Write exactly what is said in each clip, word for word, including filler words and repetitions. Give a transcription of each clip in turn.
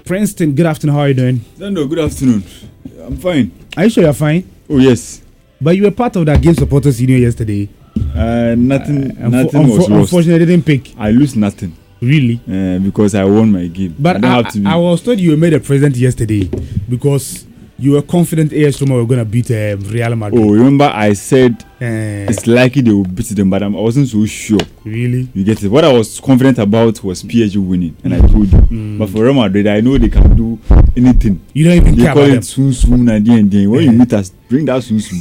Princeton, good afternoon. How are you doing? No, good afternoon. I'm fine. Are you sure you're fine? Oh, yes. But you were part of that game supporters union yesterday. Uh, nothing uh, unfo- nothing was unfo- lost. Unfortunately, I didn't pick. I lose nothing. Really? Uh, because I won my game. But I, I, I, I was told you were made a president yesterday because you were confident A S Roma were going to beat uh, Real Madrid. Oh, remember I said uh, it's likely they will beat them, but I wasn't so sure. Really? You get it? What I was confident about was P S G winning, and I told you. Mm. But for Real Madrid, I know they can do anything. You don't even they care call about it them. soon soon and then then. When yeah. you meet us, bring that soon soon.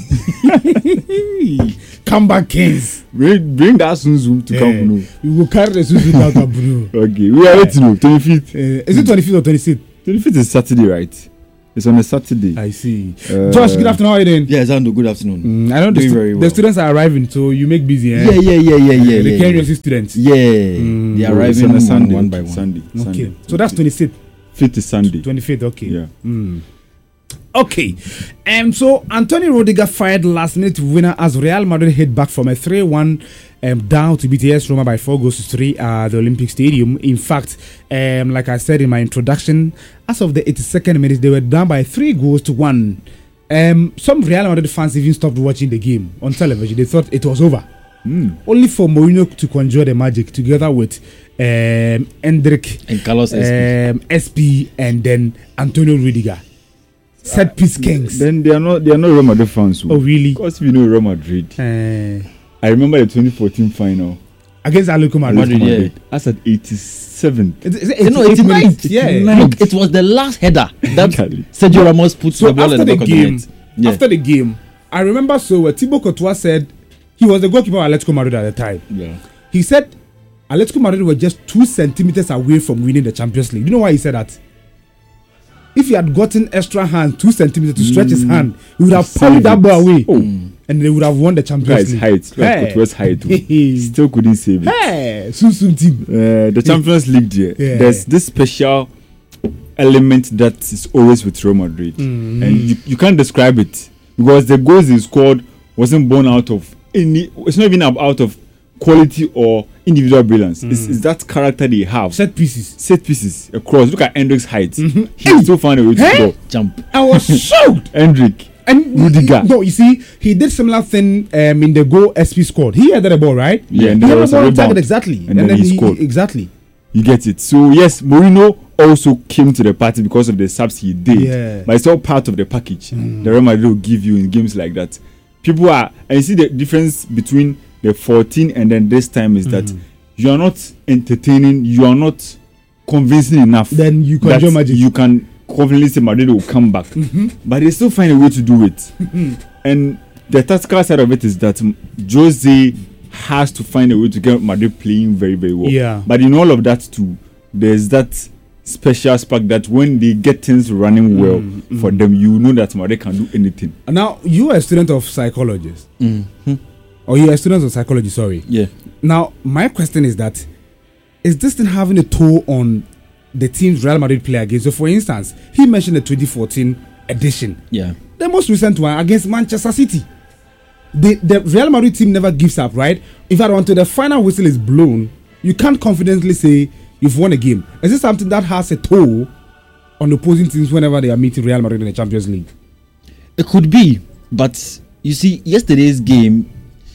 Come back, Kings. Bring, bring that soon soon to yeah. come. No. We will carry the soon soon out of Bruno. Okay, we are waiting. No, twenty-fifth. Uh, is it twenty-fifth or twenty-sixth? twenty-fifth is Saturday, right? It's on a Saturday. I see. Uh, Josh, good afternoon. How are you doing? Yeah, Zando, good afternoon. Mm, I know the, stu- very well. the students are arriving, so you make busy. Eh? Yeah, yeah, yeah, yeah, yeah. The yeah, Kenyan yeah. students. Yeah, mm, they are arriving on a Sunday, one by one. Sunday. Okay, Sunday. so that's twenty-sixth. Fifth is Sunday. twenty-fifth. Okay. Yeah. Mm. Okay, um, so Antonio Rudiger fired last-minute winner as Real Madrid hit back from a three one um, down to beat A S Roma by four goals to three at the Olympic Stadium. In fact, um, like I said in my introduction, as of the eighty-second minute, they were down by three goals to one. Um, some Real Madrid fans even stopped watching the game on television. They thought it was over. Mm. Only for Mourinho to conjure the magic together with um, Endrick and Carlos um, S P and then Antonio Rudiger. Set piece kings. Then they are not they are not Real Madrid fans. So oh really? Because we know Real Madrid. Uh, I remember the twenty fourteen final against Atletico Madrid. Madrid yeah. That's at eighty-seventh. Is it, is it eighty, no, eighty-ninth. Yeah. Look, it was the last header that Sergio Ramos put so the ball after in the, the game. Yeah. After the game, I remember so where Thibaut Courtois said he was the goalkeeper of Atletico Madrid at the time. Yeah. He said Atletico Madrid were just two centimeters away from winning the Champions League. You know why he said that? If he had gotten extra hand, two centimeters to stretch mm. his hand, he would have pulled that ball away. Oh. And they would have won the Champions League. Height. Hey. It was height. Still couldn't save it. Hey, soon soon team. Uh, the Champions League, there, yeah. There's this special element that is always with Real Madrid, mm. and you, you can't describe it because the goals he scored wasn't born out of any. It's not even out of quality or individual brilliance. Mm. It's, it's that character they have. Set pieces. Set pieces across. Look at Hendrick's height. Mm-hmm. He still found a way to hey? score. Jump. I was shocked. Hendrick. And Rudiger. No, you see, he did similar thing um, in the goal S P scored. He had the ball, right? Yeah, and he there had was the ball a on target rebound. exactly. And, and then, then he, he scored. Exactly. You get it. So, yes, Mourinho also came to the party because of the subs he did. Yeah. But it's all part of the package. Mm. The Real Madrid will give you in games like that. People are, and you see the difference between the fourteen and then this time is mm. that you are not entertaining, you are not convincing enough. Then you conjure magic. You can confidently say Madrid will come back. Mm-hmm. But they still find a way to do it. Mm-hmm. And the tactical side of it is that Jose has to find a way to get Madrid playing very, very well. Yeah. But in all of that too, there's that special spark that when they get things running well mm-hmm. for them, you know that Madrid can do anything. Now, you are a student of psychology. Mm-hmm. Or you are a student of psychology, sorry. Yeah. Now, my question is that, is this thing having a toll on the teams Real Madrid play against? So, for instance, he mentioned the twenty fourteen edition. Yeah. The most recent one against Manchester City. The, the Real Madrid team never gives up, right? If I want to, the final whistle is blown, you can't confidently say you've won a game. Is this something that has a toll on opposing teams whenever they are meeting Real Madrid in the Champions League? It could be, but you see, yesterday's game,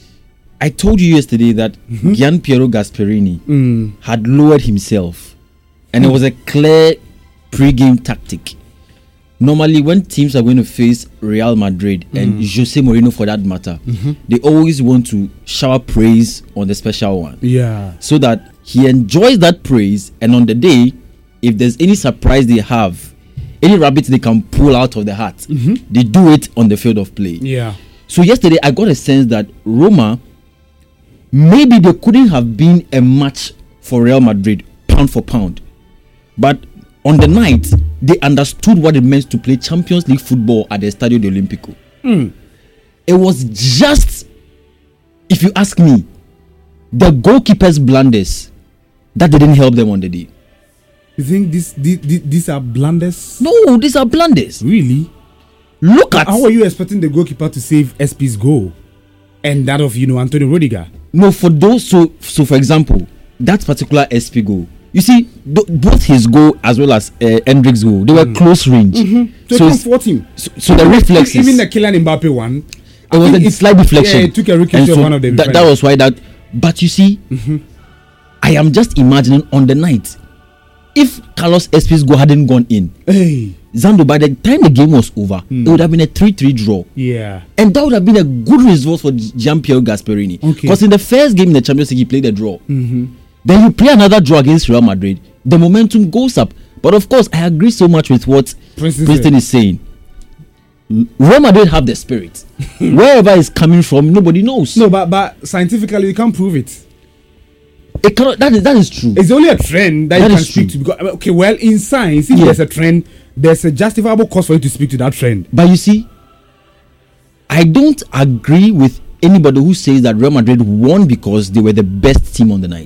I told you yesterday that mm-hmm. Gianpiero Gasperini mm. had lowered himself, and mm. it was a clear pre-game tactic. Normally, when teams are going to face Real Madrid mm. and Jose Mourinho for that matter, mm-hmm. they always want to shower praise on the special one. Yeah. So that he enjoys that praise, and on the day, if there's any surprise they have, any rabbit they can pull out of the hat, mm-hmm. they do it on the field of play. Yeah. So yesterday, I got a sense that Roma, maybe they couldn't have been a match for Real Madrid, pound for pound. But on the night, they understood what it meant to play Champions League football at the Estadio de Olímpico. Mm. It was just, if you ask me, the goalkeeper's blunders that didn't help them on the day. You think this, this, this these are blunders? No, these are blunders. Really? Look at... How are you expecting the goalkeeper to save S P's goal and that of, you know, Antonio Rudiger? No, for those, so so for example, that particular S P goal, you see, th- both his goal as well as uh, Hendrick's goal, they were Mm. close range. Mm-hmm. So, So, so, it's- comfort him. so, so the reflexes. Even the Kylian Mbappe one. It was think a slight deflection. Yeah, it took a ricochet And of so one of the that, that defenders. was why that. But you see, Mm-hmm. I am just imagining on the night, if Carlos Espin's goal hadn't gone in, Hey. Zando, by the time the game was over, Mm. it would have been a three three draw. Yeah. And that would have been a good result for Gianpiero Gasperini. Okay. Because in the first game in the Champions League, he played a draw. Mm-hmm. Then you play another draw against Real Madrid, the momentum goes up. But of course, I agree so much with what Princeton Princeton is saying. Real Madrid have the spirit. Wherever it's coming from, nobody knows. No, but but scientifically, you can't prove it. It cannot, that, is, that is true. It's only a trend that, That you can is speak true. to. Because, okay, well, in science, if Yeah. there's a trend, there's a justifiable cause for you to speak to that trend. But you see, I don't agree with anybody who says that Real Madrid won because they were the best team on the night.